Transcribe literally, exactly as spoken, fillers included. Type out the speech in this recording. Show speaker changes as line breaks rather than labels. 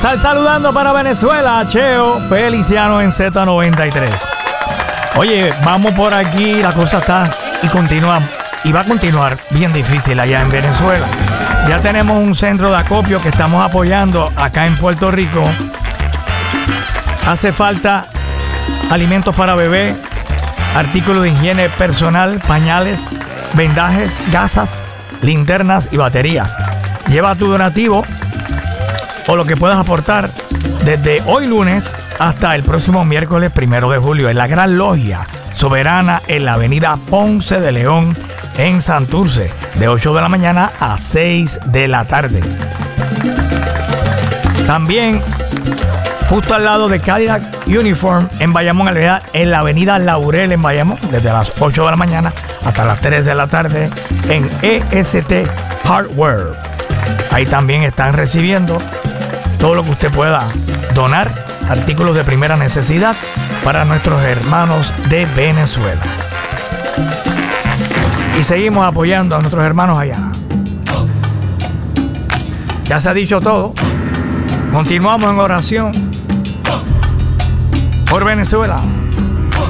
Sal saludando para Venezuela, Cheo Feliciano en Z noventa y tres. Oye, vamos por aquí, la cosa está y continúa, y va a continuar bien difícil allá en Venezuela. Ya tenemos un centro de acopio que estamos apoyando acá en Puerto Rico. Hace falta alimentos para bebé, artículos de higiene personal, pañales, vendajes, gasas, linternas y baterías. Lleva tu donativo o lo que puedas aportar desde hoy lunes hasta el próximo miércoles primero de julio en la Gran Logia Soberana en la avenida Ponce de León en Santurce, de ocho de la mañana a seis de la tarde. También justo al lado de Cadillac Uniform en Bayamón, en la avenida Laurel en Bayamón, desde las ocho de la mañana hasta las tres de la tarde en E S T Hardware. Ahí también están recibiendo todo lo que usted pueda donar, artículos de primera necesidad para nuestros hermanos de Venezuela. Y seguimos apoyando a nuestros hermanos allá. Ya se ha dicho todo. Continuamos en oración por Venezuela.